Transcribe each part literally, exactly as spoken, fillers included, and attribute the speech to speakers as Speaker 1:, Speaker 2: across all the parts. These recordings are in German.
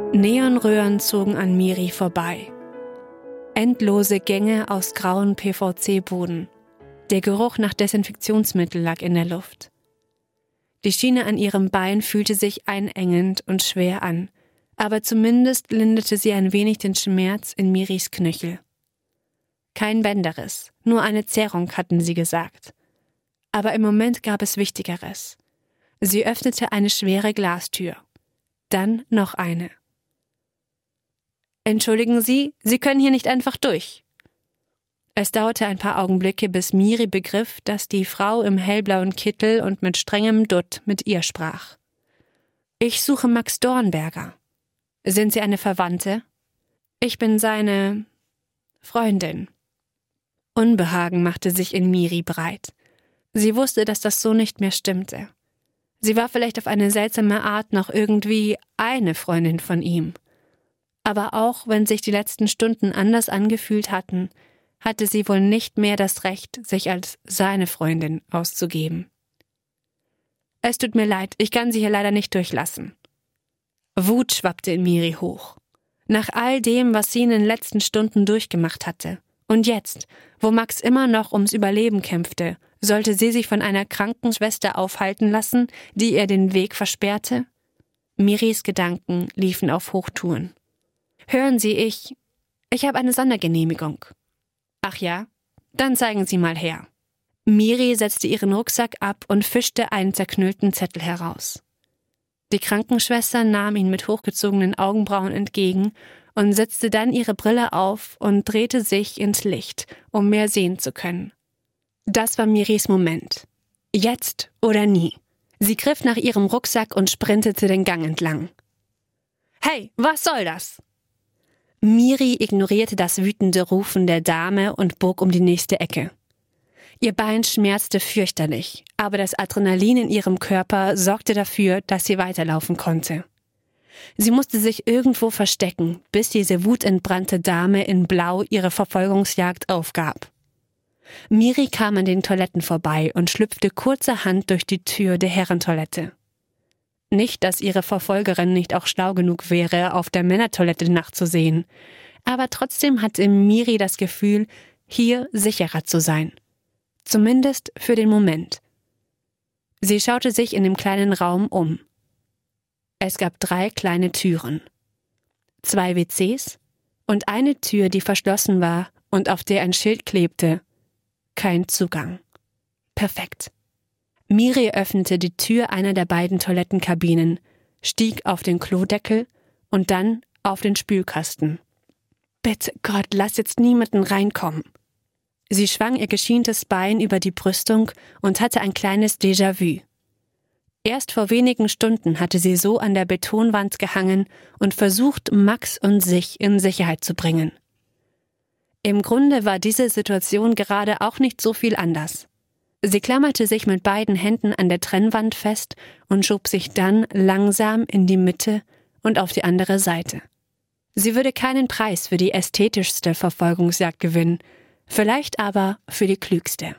Speaker 1: Neonröhren zogen an Miri vorbei. Endlose Gänge aus grauen P V C-Boden. Der Geruch nach Desinfektionsmittel lag in der Luft. Die Schiene an ihrem Bein fühlte sich einengend und schwer an, aber zumindest linderte sie ein wenig den Schmerz in Miris Knöchel. Kein Bänderriss, nur eine Zerrung, hatten sie gesagt. Aber im Moment gab es Wichtigeres. Sie öffnete eine schwere Glastür. Dann noch eine. »Entschuldigen Sie, Sie können hier nicht einfach durch.« Es dauerte ein paar Augenblicke, bis Miri begriff, dass die Frau im hellblauen Kittel und mit strengem Dutt mit ihr sprach. »Ich suche Max Dornberger. Sind Sie eine Verwandte?« »Ich bin seine Freundin.« Unbehagen machte sich in Miri breit. Sie wusste, dass das so nicht mehr stimmte. Sie war vielleicht auf eine seltsame Art noch irgendwie eine Freundin von ihm. Aber auch wenn sich die letzten Stunden anders angefühlt hatten, hatte sie wohl nicht mehr das Recht, sich als seine Freundin auszugeben. »Es tut mir leid, ich kann Sie hier leider nicht durchlassen.« Wut schwappte in Miri hoch. Nach all dem, was sie in den letzten Stunden durchgemacht hatte. Und jetzt, wo Max immer noch ums Überleben kämpfte, sollte sie sich von einer kranken Schwester aufhalten lassen, die ihr den Weg versperrte? Miris Gedanken liefen auf Hochtouren. »Hören Sie, ich... ich habe eine Sondergenehmigung.« »Ach ja? Dann zeigen Sie mal her.« Miri setzte ihren Rucksack ab und fischte einen zerknüllten Zettel heraus. Die Krankenschwester nahm ihn mit hochgezogenen Augenbrauen entgegen und setzte dann ihre Brille auf und drehte sich ins Licht, um mehr sehen zu können. Das war Miris Moment. Jetzt oder nie. Sie griff nach ihrem Rucksack und sprintete den Gang entlang. »Hey, was soll das?« Miri ignorierte das wütende Rufen der Dame und bog um die nächste Ecke. Ihr Bein schmerzte fürchterlich, aber das Adrenalin in ihrem Körper sorgte dafür, dass sie weiterlaufen konnte. Sie musste sich irgendwo verstecken, bis diese wutentbrannte Dame in Blau ihre Verfolgungsjagd aufgab. Miri kam an den Toiletten vorbei und schlüpfte kurzerhand durch die Tür der Herrentoilette. Nicht, dass ihre Verfolgerin nicht auch schlau genug wäre, auf der Männertoilette nachzusehen, aber trotzdem hatte Miri das Gefühl, hier sicherer zu sein. Zumindest für den Moment. Sie schaute sich in dem kleinen Raum um. Es gab drei kleine Türen. Zwei W Cs und eine Tür, die verschlossen war und auf der ein Schild klebte. Kein Zugang. Perfekt. Miri öffnete die Tür einer der beiden Toilettenkabinen, stieg auf den Klodeckel und dann auf den Spülkasten. »Bitte Gott, lass jetzt niemanden reinkommen.« Sie schwang ihr geschientes Bein über die Brüstung und hatte ein kleines Déjà-vu. Erst vor wenigen Stunden hatte sie so an der Betonwand gehangen und versucht, Max und sich in Sicherheit zu bringen. Im Grunde war diese Situation gerade auch nicht so viel anders. Sie klammerte sich mit beiden Händen an der Trennwand fest und schob sich dann langsam in die Mitte und auf die andere Seite. Sie würde keinen Preis für die ästhetischste Verfolgungsjagd gewinnen, vielleicht aber für die klügste.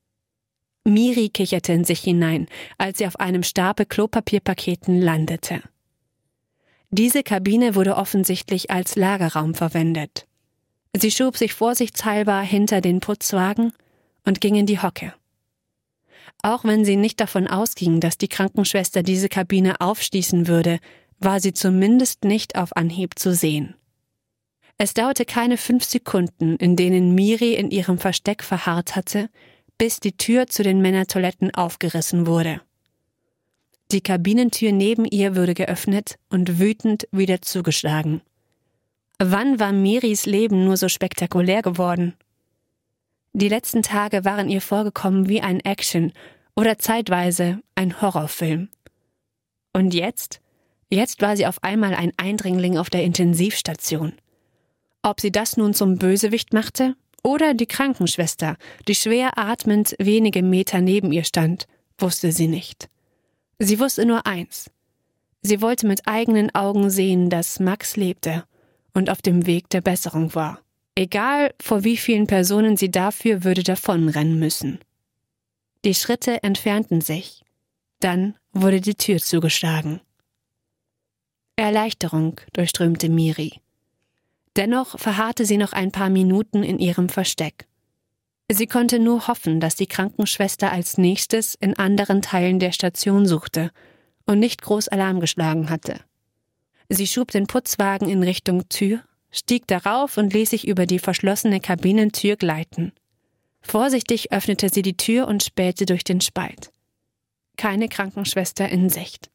Speaker 1: Miri kicherte in sich hinein, als sie auf einem Stapel Klopapierpaketen landete. Diese Kabine wurde offensichtlich als Lagerraum verwendet. Sie schob sich vorsichtshalber hinter den Putzwagen und ging in die Hocke. Auch wenn sie nicht davon ausging, dass die Krankenschwester diese Kabine aufschließen würde, war sie zumindest nicht auf Anhieb zu sehen. Es dauerte keine fünf Sekunden, in denen Miri in ihrem Versteck verharrt hatte, bis die Tür zu den Männertoiletten aufgerissen wurde. Die Kabinentür neben ihr wurde geöffnet und wütend wieder zugeschlagen. Wann war Miris Leben nur so spektakulär geworden? Die letzten Tage waren ihr vorgekommen wie ein Action- oder zeitweise ein Horrorfilm. Und jetzt? Jetzt war sie auf einmal ein Eindringling auf der Intensivstation. Ob sie das nun zum Bösewicht machte oder die Krankenschwester, die schwer atmend wenige Meter neben ihr stand, wusste sie nicht. Sie wusste nur eins. Sie wollte mit eigenen Augen sehen, dass Max lebte und auf dem Weg der Besserung war. Egal, vor wie vielen Personen sie dafür würde davonrennen müssen. Die Schritte entfernten sich. Dann wurde die Tür zugeschlagen. Erleichterung durchströmte Miri. Dennoch verharrte sie noch ein paar Minuten in ihrem Versteck. Sie konnte nur hoffen, dass die Krankenschwester als nächstes in anderen Teilen der Station suchte und nicht groß Alarm geschlagen hatte. Sie schob den Putzwagen in Richtung Tür, stieg darauf und ließ sich über die verschlossene Kabinentür gleiten. Vorsichtig öffnete sie die Tür und spähte durch den Spalt. Keine Krankenschwester in Sicht.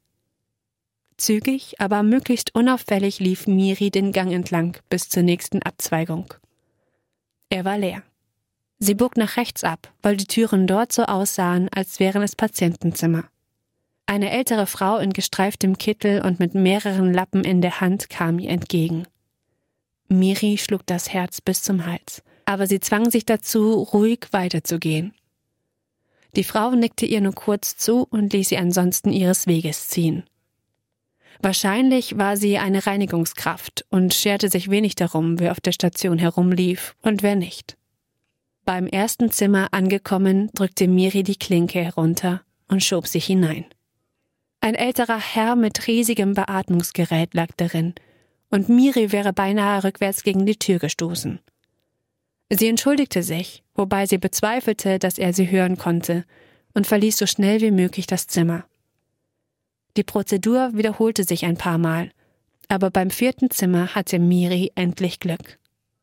Speaker 1: Zügig, aber möglichst unauffällig lief Miri den Gang entlang bis zur nächsten Abzweigung. Er war leer. Sie bog nach rechts ab, weil die Türen dort so aussahen, als wären es Patientenzimmer. Eine ältere Frau in gestreiftem Kittel und mit mehreren Lappen in der Hand kam ihr entgegen. Miri schlug das Herz bis zum Hals, aber sie zwang sich dazu, ruhig weiterzugehen. Die Frau nickte ihr nur kurz zu und ließ sie ansonsten ihres Weges ziehen. Wahrscheinlich war sie eine Reinigungskraft und scherte sich wenig darum, wer auf der Station herumlief und wer nicht. Beim ersten Zimmer angekommen, drückte Miri die Klinke herunter und schob sich hinein. Ein älterer Herr mit riesigem Beatmungsgerät lag darin, und Miri wäre beinahe rückwärts gegen die Tür gestoßen. Sie entschuldigte sich, wobei sie bezweifelte, dass er sie hören konnte, und verließ so schnell wie möglich das Zimmer. Die Prozedur wiederholte sich ein paar Mal, aber beim vierten Zimmer hatte Miri endlich Glück.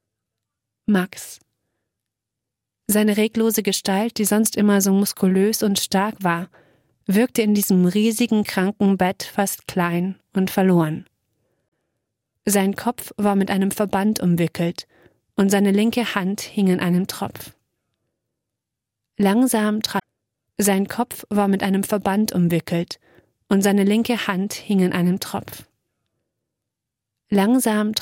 Speaker 1: Max. Seine reglose Gestalt, die sonst immer so muskulös und stark war, wirkte in diesem riesigen Krankenbett fast klein und verloren. Sein Kopf war mit einem Verband umwickelt und seine linke Hand hing in einem Tropf. Langsam trat Sein Kopf war mit einem Verband umwickelt und seine linke Hand hing in einem Tropf. Langsam